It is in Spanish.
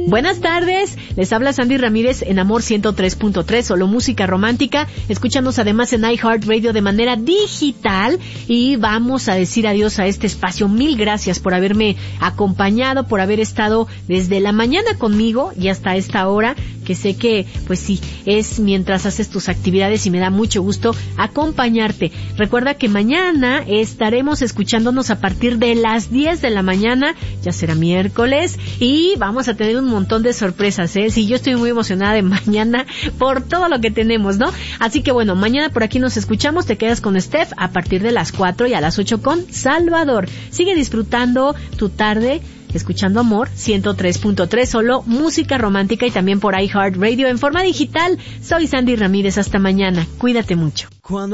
Buenas tardes, les habla Sandy Ramírez en Amor 103.3, solo música romántica. Escúchanos además en iHeartRadio de manera digital y vamos a decir adiós a este espacio. Mil gracias por haberme acompañado, por haber estado desde la mañana conmigo y hasta esta hora, que sé que, pues sí, es mientras haces tus actividades y me da mucho gusto acompañarte. Recuerda que mañana estaremos escuchándonos a partir de las 10 de la mañana, ya será miércoles, y vamos a tener un montón de sorpresas, Sí, yo estoy muy emocionada de mañana por todo lo que tenemos, ¿no? Así que bueno, mañana por aquí nos escuchamos, te quedas con Steph a partir de las 4 y a las 8 con Salvador. Sigue disfrutando tu tarde escuchando Amor 103.3, solo música romántica y también por iHeartRadio en forma digital. Soy Sandy Ramírez, hasta mañana. Cuídate mucho.